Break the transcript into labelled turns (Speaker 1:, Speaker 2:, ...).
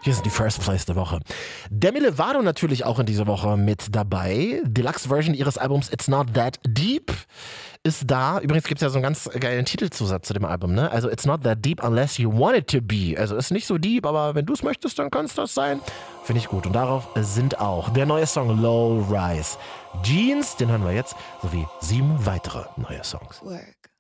Speaker 1: Hier sind die First Place der Woche. Demi Lovato natürlich auch in dieser Woche mit dabei. Deluxe-Version ihres Albums It's Not That Deep ist da. Übrigens gibt es ja so einen ganz geilen Titelzusatz zu dem Album, ne? Also It's Not That Deep Unless You Want It To Be. Also ist nicht so deep, aber wenn du es möchtest, dann kann es das sein. Finde ich gut. Und darauf sind auch der neue Song Low Rise. Jeans, den hören wir jetzt, sowie 7 weitere neue Songs.
Speaker 2: Work.